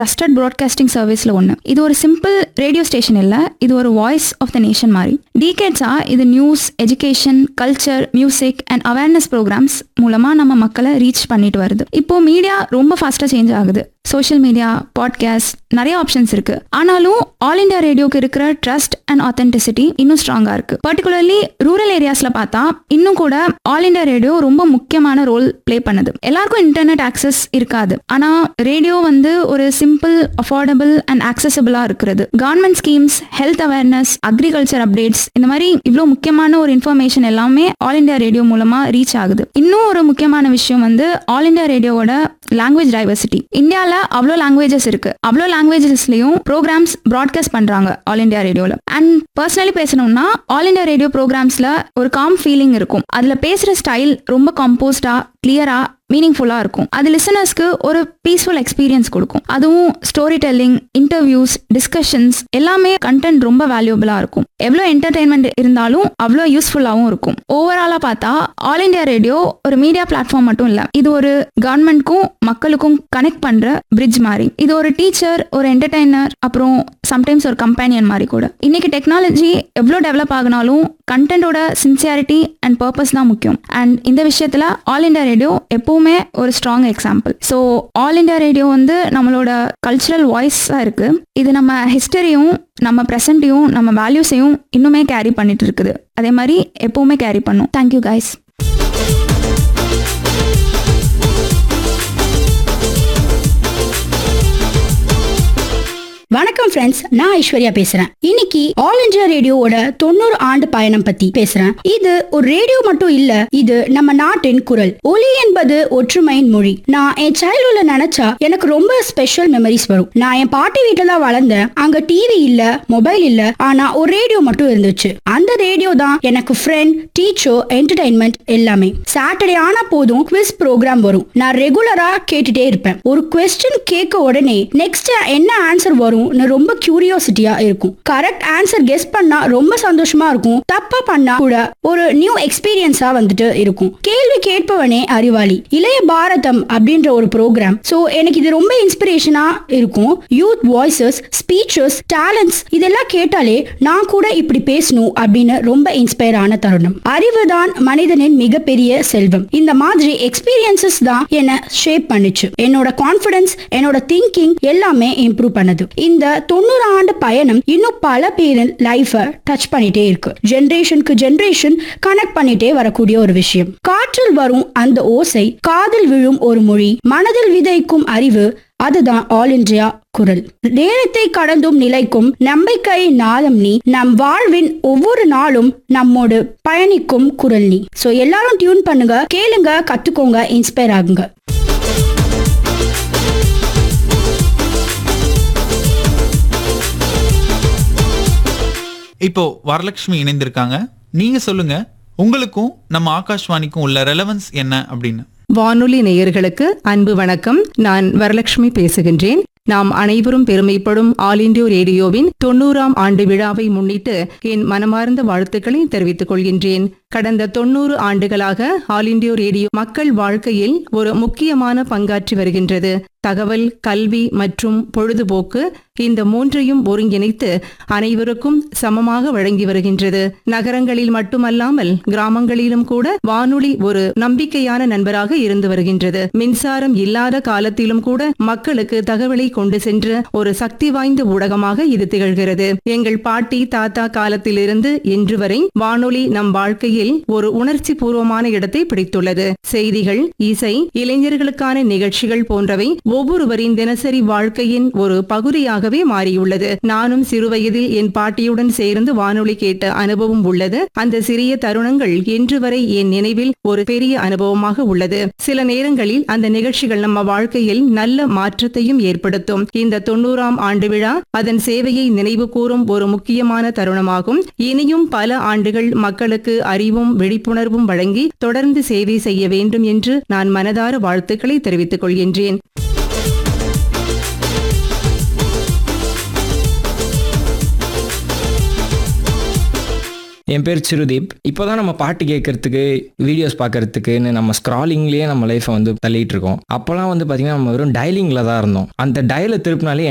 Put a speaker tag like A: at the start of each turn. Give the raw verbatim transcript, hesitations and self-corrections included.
A: Trusted broadcasting சர்வீஸ்ல ஒன்று. இது ஒரு சிம்பிள் ரேடியோ ஸ்டேஷன் இல்லை, இது ஒரு வாய்ஸ் ஆஃப் த நேஷன் மாதிரி. டீகேட்ஸா இது news, education, culture, music and awareness programs மூலமா நம்ம மக்களை ரீச் பண்ணிட்டு வருது. இப்போ மீடியா ரொம்ப ஃபாஸ்டா சேஞ்ச் ஆகுது. சோஷியல் மீடியா, பாட்காஸ்ட், நிறைய ஆப்ஷன்ஸ் இருக்கு. ஆனாலும் ஆல் இண்டியா ரேடியோக்கு இருக்கிற ட்ரஸ்ட் அண்ட் ஆத்தென்டிசிட்டி இன்னும் ஸ்ட்ராங்கா இருக்கு. பர்டிகுலர்லி ரூரல் ஏரியாஸ்ல பார்த்தா இன்னும் கூட ஆல் இண்டியா ரேடியோ ரொம்ப முக்கியமான ரோல் பிளே பண்ணுது. எல்லாருக்கும் இன்டர்நெட் ஆக்சஸ் இருக்காது, ஆனா ரேடியோ வந்து ஒரு சிம்பிள், அஃபோர்டபிள் அண்ட் ஆக்சசபிளா இருக்கிறது. Government schemes, health awareness, agriculture updates, இந்த மாதிரி இவ்வளவு முக்கியமான ஒரு இன்ஃபர்மேஷன் எல்லாமே ஆல் இண்டியா ரேடியோ மூலமா ரீச் ஆகுது. இன்னும் ஒரு முக்கியமான விஷயம் வந்து ஆல் இண்டியா ரேடியோவோட லாங்குவேஜ் டைவர்சிட்டி. இந்தியாவில் அவ்வளோ லாங்குவேஜஸ் இருக்கு. அவ்வளோ லாங்குவேஜஸ்லயும் ப்ரோக்ராம்ஸ் ப்ராட்காஸ்ட் பண்றாங்க ஆல் இண்டியா ரேடியோல. அண்ட் பர்சனலி பேசணும்னா ஆல் இண்டியா ரேடியோ ப்ரோக்ராம்ஸ்ல ஒரு காம் ஃபீலிங் இருக்கும். அதுல பேசுற ஸ்டைல் ரொம்ப கம்போஸ்டா, கிளியரா, மீனிங்ஃபுல்லா இருக்கும். அது லிசனர்ஸ்க்கு ஒரு பீஸ்ஃபுல் எக்ஸ்பீரியன்ஸ் கொடுக்கும். அதுவும் ஸ்டோரி டெல்லிங், இன்டர்வியூஸ், டிஸ்கஷன்ஸ் எல்லாமே கண்டென்ட் ரொம்ப வேல்யூபிளா இருக்கும். எவ்வளோ என்டர்டைன்மெண்ட் இருந்தாலும் அவ்வளோ யூஸ்ஃபுல்லாகவும் இருக்கும். ஓவராலா பார்த்தா ஆல் இண்டியா ரேடியோ ஒரு மீடியா பிளாட்ஃபார்ம் மட்டும் இல்ல, இது ஒரு கவர்மெண்ட்க்கும் மக்களுக்கும் கனெக்ட் பண்ற பிரிட்ஜ் மாதிரி. இது ஒரு டீச்சர், ஒரு என்டர்டைனர், அப்புறம் சம்டைம்ஸ் ஒரு கம்பேனியன் மாதிரி கூட. இன்னைக்கு டெக்னாலஜி எவ்வளோ டெவலப் ஆகினாலும் கண்டென்ட்டோட சின்சியாரிட்டி அண்ட் பர்பஸ் தான் முக்கியம். அண்ட் இந்த விஷயத்துல ஆல் இண்டியா ரேடியோ எப்பவுமே ஒரு strong example. So all India radio வந்து நம்மளோட கல்ச்சுரல் வாய்ஸா இருக்கு. இது நம்ம ஹிஸ்டரியும், நம்ம ப்ரெசென்ட்டையும், நம்ம வேல்யூஸையும் இன்னுமே கேரி பண்ணிட்டு இருக்குது. அதே மாதிரி எப்பவுமே கேரி பண்ணும். Thank you guys.
B: வணக்கம் ஃப்ரெண்ட்ஸ், நான் ஐஸ்வர்யா பேசுறேன். இன்னைக்கு ஆல் இண்டியா ரேடியோவோட தொண்ணூறு ஆண்டு பயணம் பத்தி பேசுறேன். இது ஒரு ரேடியோ மட்டும் இல்ல, இது நம்ம நாட்டின் குரல். ஒலி என்பது ஒற்றுமையின் மொழி. நான் என் சைல்ட்ஹுட்ல நினைச்சா எனக்கு ரொம்ப ஸ்பெஷல் மெமரிஸ் வரும். நான் என் பாட்டி வீட்டுல தான் வளர்ந்தேன். அங்க டிவி இல்ல, மொபைல் இல்ல, ஆனா ஒரு ரேடியோ மட்டும் இருந்துச்சு. அந்த ரேடியோ தான் எனக்கு ஃப்ரெண்ட், டீச்சர், என்டர்டைன்மெண்ட் எல்லாமே. சாட்டர்டே ஆனா போதும் குவிஸ் ப்ரோக்ராம் வரும். நான் ரெகுலரா கேட்டுட்டே இருப்பேன். ஒரு கொஸ்டின் கேட்க உடனே நெக்ஸ்ட் என்ன ஆன்சர் வரும் ரொம்ப கியூரியாசிட்டியா இருக்கும். கரெக்ட் ஆன்சர் கெஸ் பண்ணா ரொம்ப சந்தோஷமா இருக்கும். தப்பா பண்ணா கூட ஒரு நியூ எக்ஸ்பீரியன்ஸா வந்துட்டு இருக்கும். கேள்வி கேட்பவனே அறிவாளி. இளைய பாரதம் அப்படின்ற ஒரு ப்ரோக்ராம். சோ எனக்கு இது ரொம்ப இன்ஸ்பிரேஷனா இருக்கும். யூத் வாய்ஸஸ், ஸ்பீச்சஸ், டேலண்ட்ஸ் இதெல்லாம் கேட்டாலே நான் கூட இப்படி பேசணும் அப்படின்னு ரொம்ப இன்ஸ்பயர் ஆன தருணம். அறிவு தான் மனிதனின் மிகப்பெரிய செல்வம். இந்த மாதிரி எக்ஸ்பீரியன்சஸ் தான் என்ன ஷேப் பண்ணுச்சு. என்னோட கான்ஃபிடன்ஸ், என்னோட திங்கிங் எல்லாமே இம்ப்ரூவ் பண்ணுது. இந்த தொண்ணூறு ஆண்டு பயணம் இன்னும் பல பேரின் லைஃப டச் பண்ணிட்டே இருக்கு. ஜெனரேஷனுக்கு ஜெனரேஷன் கனெக்ட் பண்ணிட்டே வரக்கூடிய ஒரு விஷயம். காற்றில் வரும் அந்த ஓசை, காதில் விழும் ஒரு மொழி, மனதில் விதைக்கும் அறிவு, அதுதான் ஆல் இண்டியா குரல். நேரத்தை கடந்தும் நிலைக்கும் நம்பிக்கை நாதம் நீ, நம் வாழ்வின் ஒவ்வொரு நாளும் நம்மோடு பயணிக்கும் குரல் நீ. சோ எல்லாரும் டியூன் பண்ணுங்க, கேளுங்க, கத்துக்கோங்க, இன்ஸ்பயர் ஆகுங்க.
C: இப்போ வரலட்சுமி இணைந்திருக்காங்க. நீங்க சொல்லுங்க, உங்களுக்கும் நம்ம ஆகாஷ்வாணிக்கும் உள்ள ரெலவன்ஸ் என்ன அப்படின்னு.
D: வானொலி நேயர்களுக்கு அன்பு வணக்கம். நான் வரலட்சுமி பேசுகின்றேன். நாம் அனைவரும் பெருமைப்படும் ஆல் இண்டியா ரேடியோவின் தொண்ணூறாம் ஆண்டு விழாவை முன்னிட்டு என் மனமார்ந்த வாழ்த்துக்களை தெரிவித்துக் கொள்கின்றேன். கடந்த தொண்ணூறு ஆண்டுகளாக ஆல் இண்டியா ரேடியோ மக்கள் வாழ்க்கையில் ஒரு முக்கியமான பங்காற்றி வருகின்றது. தகவல், கல்வி மற்றும் பொழுதுபோக்கு இந்த மூன்றையும் ஒருங்கிணைத்து அனைவருக்கும் சமமாக வழங்கி வருகின்றது. நகரங்களில் மட்டுமல்லாமல் கிராமங்களிலும் கூட வானொலி ஒரு நம்பிக்கையான நண்பராக இருந்து வருகின்றது. மின்சாரம் இல்லாத காலத்திலும் கூட மக்களுக்கு தகவலை கொண்டு சென்ற ஒரு சக்தி வாய்ந்த ஊடகமாக இது திகழ்கிறது. எங்கள் பாட்டி தாத்தா காலத்திலிருந்து இன்று வரை வானொலி நம் வாழ்க்கையில் ஒரு உணர்ச்சி பூர்வமான இடத்தை பிடித்துள்ளது. செய்திகள், இசை, இளைஞர்களுக்கான நிகழ்ச்சிகள் போன்றவை ஒவ்வொருவரின் தினசரி வாழ்க்கையின் ஒரு பகுதியாகவே மாறியுள்ளது. நானும் சிறுவயதில் என் பாட்டியுடன் சேர்ந்து வானொலி கேட்ட அனுபவம் உள்ளது. அந்த சிறிய தருணங்கள் இன்று வரை என் நினைவில் ஒரு பெரிய அனுபவமாக உள்ளது. சில நேரங்களில் அந்த நிகழ்ச்சிகள் நம்ம வாழ்க்கையில் நல்ல மாற்றத்தையும் ஏற்படுத்தும். இந்த தொண்ணூறாம் ஆண்டு விழா அதன் சேவையை நினைவு கூறும் ஒரு முக்கியமான தருணமாகும். இனியும் பல ஆண்டுகள் மக்களுக்கு அறிவும் விழிப்புணர்வும் வழங்கி தொடர்ந்து சேவை செய்ய வேண்டும் என்று நான் மனதார வாழ்த்துக்களை தெரிவித்துக் கொள்கின்றேன்.
E: என் பேர் சிறுதீப். இப்போதான் நம்ம பாட்டு கேட்கறதுக்கு வீடியோஸ் பார்க்கறதுக்குன்னு நம்ம ஸ்க்ராலிங்லேயே நம்ம லைஃப்பை வந்து தள்ளிட்டு இருக்கோம். அப்போலாம் வந்து பார்த்தீங்கன்னா நம்ம வெறும் டயலிங்கில் தான் இருந்தோம். அந்த டயலை திருப்பினாலே